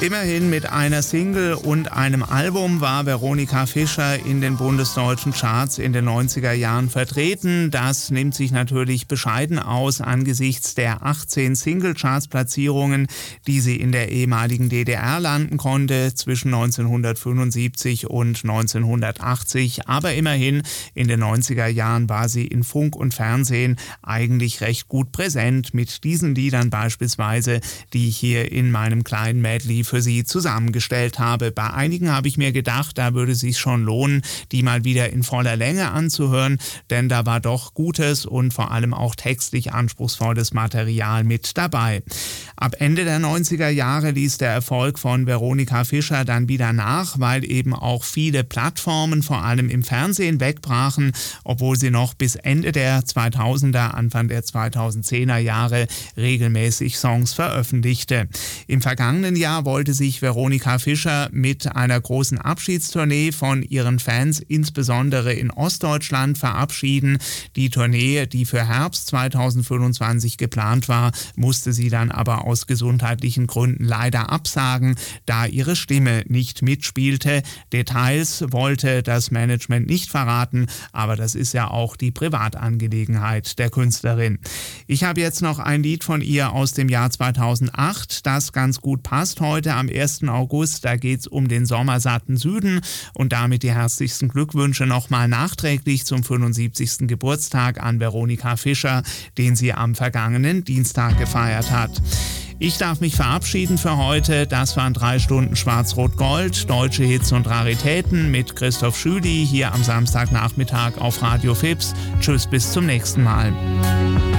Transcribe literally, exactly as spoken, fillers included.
Immerhin mit einer Single und einem Album war Veronika Fischer in den bundesdeutschen Charts in den neunziger Jahren vertreten. Das nimmt sich natürlich bescheiden aus angesichts der achtzehn Single-Charts-Platzierungen, die sie in der ehemaligen D D R landen konnte zwischen neunzehnhundertfünfundsiebzig und neunzehnhundertachtzig. Aber immerhin in den neunziger Jahren war sie in Funk und Fernsehen eigentlich recht gut präsent mit diesen Liedern beispielsweise, die ich hier in meinem kleinen Medley für Sie zusammengestellt habe. Bei einigen habe ich mir gedacht, da würde es sich schon lohnen, die mal wieder in voller Länge anzuhören, denn da war doch gutes und vor allem auch textlich anspruchsvolles Material mit dabei. Ab Ende der neunziger Jahre ließ der Erfolg von Veronika Fischer dann wieder nach, weil eben auch viele Plattformen vor allem im Fernsehen wegbrachen, obwohl sie noch bis Ende der zweitausender, Anfang der zweitausendzehner Jahre regelmäßig Songs veröffentlichte. Im vergangenen Jahr wollte sich Veronika Fischer mit einer großen Abschiedstournee von ihren Fans, insbesondere in Ostdeutschland, verabschieden. Die Tournee, die für Herbst zweitausendfünfundzwanzig geplant war, musste sie dann aber aus gesundheitlichen Gründen leider absagen, da ihre Stimme nicht mitspielte. Details wollte das Management nicht verraten, aber das ist ja auch die Privatangelegenheit der Künstlerin. Ich habe jetzt noch ein Lied von ihr aus dem Jahr zweitausendacht, das ganz gut passt heute am ersten August. Da geht es um den sommersatten Süden und damit die herzlichsten Glückwünsche nochmal nachträglich zum fünfundsiebzigsten Geburtstag an Veronika Fischer, den sie am vergangenen Dienstag gefeiert hat. Ich darf mich verabschieden für heute. Das waren drei Stunden Schwarz-Rot-Gold, deutsche Hits und Raritäten mit Christoph Schüli hier am Samstagnachmittag auf Radio Fips. Tschüss, bis zum nächsten Mal.